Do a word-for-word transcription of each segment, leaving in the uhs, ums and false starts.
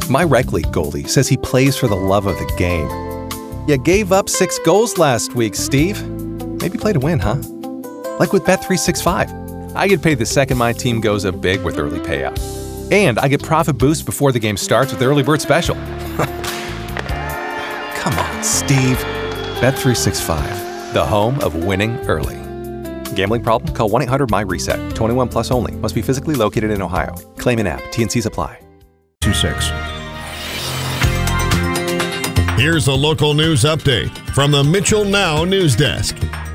My rec league goalie says he plays for the love of the game. You gave up six goals last week, Steve. Maybe play to win, huh? Like with Bet three sixty-five. I get paid the second my team goes up big with early payout. And I get profit boost before the game starts with the early bird special. Come on, Steve. Bet three sixty-five, the home of winning early. Gambling problem? Call one eight hundred M Y reset. twenty-one plus only. Must be physically located in Ohio. Claim in app. T N Cs apply. two six. Here's a local news update from the Mitchell Now News Desk.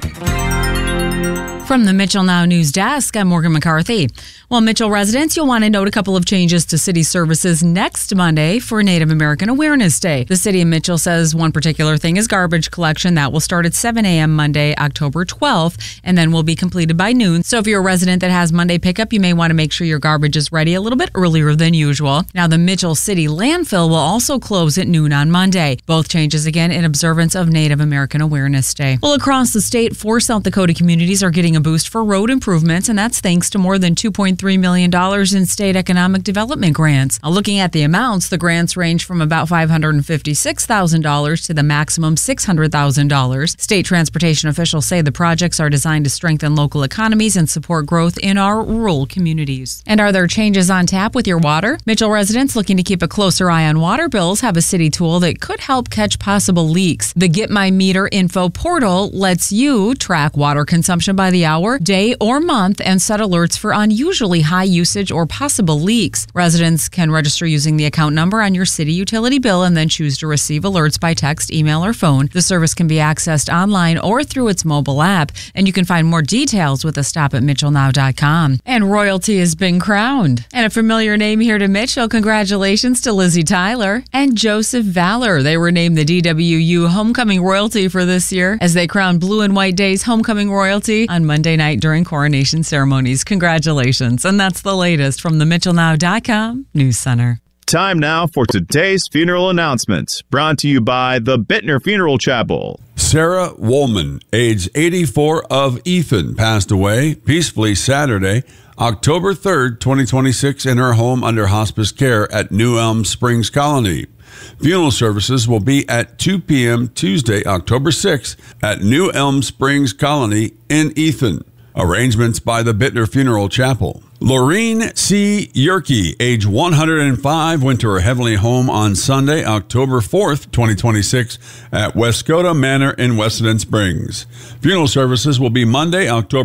From the Mitchell Now News Desk, I'm Morgan McCarthy. Well, Mitchell residents, you'll want to note a couple of changes to city services next Monday for Native American Awareness Day. The city of Mitchell says one particular thing is garbage collection. That will start at seven a.m. Monday, October twelfth, and then will be completed by noon. So if you're a resident that has Monday pickup, you may want to make sure your garbage is ready a little bit earlier than usual. Now, the Mitchell City landfill will also close at noon on Monday. Both changes, again, in observance of Native American Awareness Day. Well, across the state, four South Dakota communities are getting a boost for road improvements, and that's thanks to more than two point three million dollars in state economic development grants. Now, looking at the amounts, the grants range from about five hundred fifty-six thousand dollars to the maximum six hundred thousand dollars. State transportation officials say the projects are designed to strengthen local economies and support growth in our rural communities. And are there changes on tap with your water? Mitchell residents looking to keep a closer eye on water bills have a city tool that could help catch possible leaks. The Get My Meter Info portal lets you track water consumption by the hour, day, or month and set alerts for unusually high usage or possible leaks. Residents can register using the account number on your city utility bill and then choose to receive alerts by text, email, or phone. The service can be accessed online or through its mobile app, and you can find more details with a stop at mitchell now dot com. And royalty has been crowned. And a familiar name here to Mitchell, congratulations to Lizzie Tyler and Joseph Valor. They were named the D W U Homecoming Royalty for this year as they crowned Blue and White Days Homecoming Royalty on Monday night during coronation ceremonies. Congratulations. And that's the latest from the mitchell now dot com News Center. Time now for today's funeral announcements, brought to you by the Bittner Funeral Chapel. Sarah Woolman, age eighty-four, of Ethan, passed away peacefully Saturday, October third, twenty twenty-six, in her home under hospice care at New Elm Springs Colony. Funeral services will be at two p.m. Tuesday, October sixth, at New Elm Springs Colony in Ethan. Arrangements by the Bittner Funeral Chapel. Laureen C. Yerke, age one hundred five, went to her heavenly home on Sunday, October fourth, twenty twenty-six, at Westcoda Manor in Wessenden Springs. Funeral services will be Monday, October